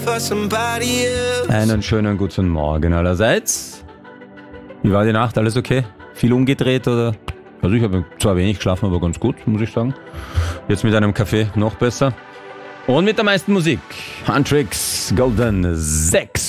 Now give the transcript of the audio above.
Einen schönen guten Morgen allerseits. Wie war die Nacht? Alles okay? Viel umgedreht oder? Also ich habe zwar wenig geschlafen, aber ganz gut, muss ich sagen. Jetzt mit einem Kaffee noch besser. Und mit der meisten Musik. Huntrix Golden 6.